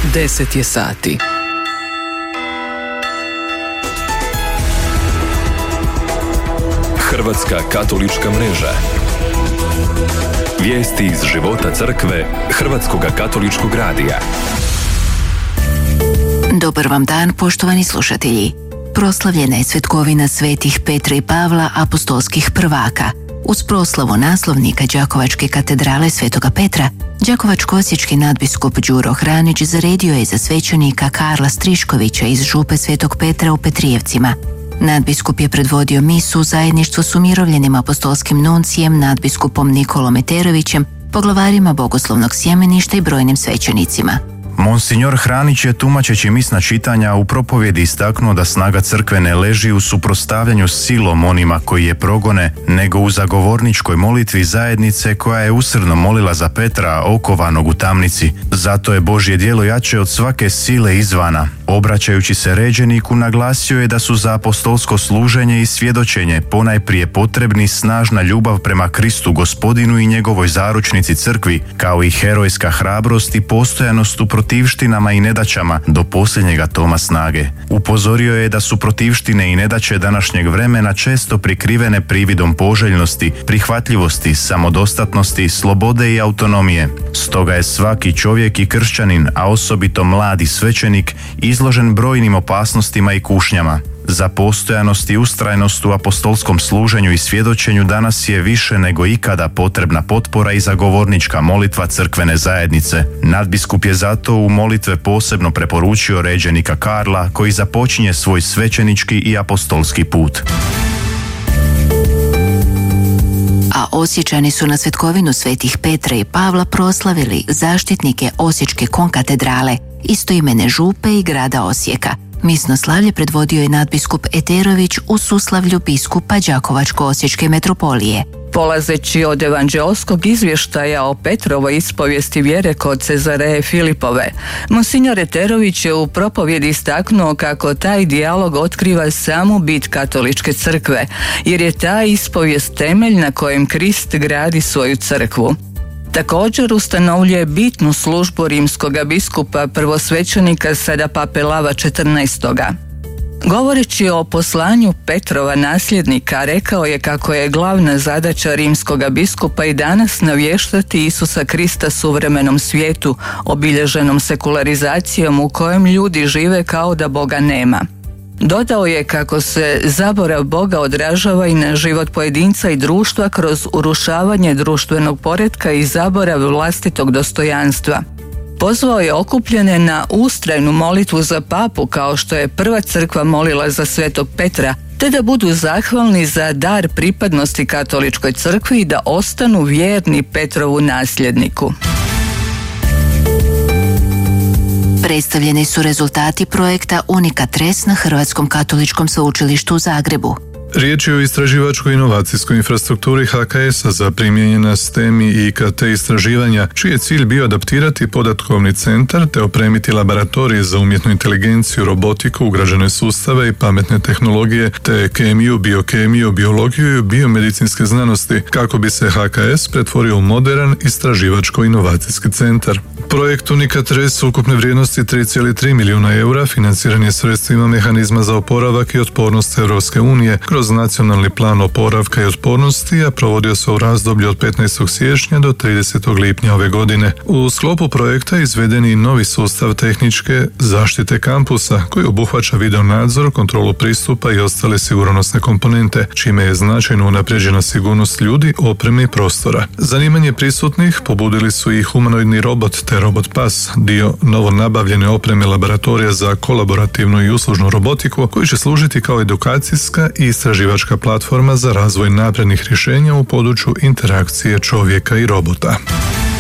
10 je sati. Hrvatska katolička mreža. Vijesti iz života crkve Hrvatskoga katoličkog radija. Dobar vam dan, poštovani slušatelji. Proslavljena je svetkovina svetih Petra i Pavla, apostolskih prvaka. Uz proslavu naslovnika Đakovačke katedrale Svetoga Petra, đakovačko-osječki nadbiskup Đuro Hranić zaredio je za svećenika Karla Striškovića iz župe Svetog Petra u Petrijevcima. Nadbiskup je predvodio misu u zajedništvu s umirovljenim apostolskim nuncijem, nadbiskupom Nikolom Eterovićem, poglavarima bogoslovnog sjemeništa i brojnim svećenicima. Monsignor Hranić je tumačeći misna čitanja u propovjedi istaknuo da snaga crkve ne leži u suprotstavljanju silom onima koji je progone, nego u zagovorničkoj molitvi zajednice koja je usrdno molila za Petra okovanog u tamnici. Zato je Božje djelo jače od svake sile izvana. Obraćajući se ređeniku, naglasio je da su za apostolsko služenje i svjedočenje ponajprije potrebni snažna ljubav prema Kristu Gospodinu i njegovoj zaručnici crkvi, kao i herojska hrabrost i postojanost u protivštinama i nedaćama do posljednjega toma snage. Upozorio je da su protivštine i nedaće današnjeg vremena često prikrivene prividom poželjnosti, prihvatljivosti, samodostatnosti, slobode i autonomije. Stoga je svaki čovjek i kršćanin, a osobito mladi svećenik, izložen brojnim opasnostima i kušnjama. Za postojanost i ustrajnost u apostolskom služenju i svjedočenju danas je više nego ikada potrebna potpora i zagovornička molitva crkvene zajednice. Nadbiskup je zato u molitve posebno preporučio ređenika Karla, koji započinje svoj svećenički i apostolski put. A Osječani su na svetkovinu svetih Petra i Pavla proslavili zaštitnike Osječke konkatedrale, istoimene župe i grada Osijeka. Misno slavlje predvodio je nadbiskup Eterović u suslavlju biskupa Đakovačko-osječke metropolije. Polazeći od evanđeoskog izvještaja o Petrovoj ispovijesti vjere kod Cezareje Filipove, Monsignor Eterović je u propovjedi istaknuo kako taj dijalog otkriva samu bit katoličke crkve, jer je ta ispovijest temelj na kojem Krist gradi svoju crkvu. Također ustanovljuje bitnu službu rimskoga biskupa prvosvećenika, sada pape Lava XIV. Govoreći o poslanju Petrova nasljednika, rekao je kako je glavna zadaća rimskoga biskupa i danas navještati Isusa Krista suvremenom svijetu, obilježenom sekularizacijom u kojem ljudi žive kao da Boga nema. Dodao je kako se zaborav Boga odražava i na život pojedinca i društva kroz urušavanje društvenog poretka i zaborav vlastitog dostojanstva. Pozvao je okupljene na ustrajnu molitvu za papu, kao što je prva crkva molila za Svetog Petra, te da budu zahvalni za dar pripadnosti katoličkoj crkvi i da ostanu vjerni Petrovu nasljedniku. Predstavljeni su rezultati projekta Unica-Tres na Hrvatskom katoličkom sveučilištu u Zagrebu. Riječ je o istraživačko-inovacijskoj infrastrukturi HKS-a za primijenjena STEM i IKT istraživanja, čiji je cilj bio adaptirati podatkovni centar te opremiti laboratorije za umjetnu inteligenciju, robotiku, ugrađene sustave i pametne tehnologije, te kemiju, biokemiju, biologiju i biomedicinske znanosti, kako bi se HKS pretvorio u modern istraživačko-inovacijski centar. Projekt Unica-Tres ukupne vrijednosti 3,3 milijuna eura financiran je sredstvima mehanizma za oporavak i otpornost Europske unije kroz nacionalni plan oporavka i otpornosti, a provodio se u razdoblju od 15. siječnja do 30. lipnja ove godine. U sklopu projekta izveden je novi sustav tehničke zaštite kampusa, koji obuhvaća video nadzor, kontrolu pristupa i ostale sigurnosne komponente, čime je značajno unaprijeđena sigurnost ljudi, opreme i prostora. Zanimanje prisutnih pobudili su i humanoidni robot te robot pas, dio novo nabavljene opreme laboratorija za kolaborativnu i uslužnu robotiku, koji će služiti kao edukacijska i istraživačka platforma za razvoj naprednih rješenja u području interakcije čovjeka i robota.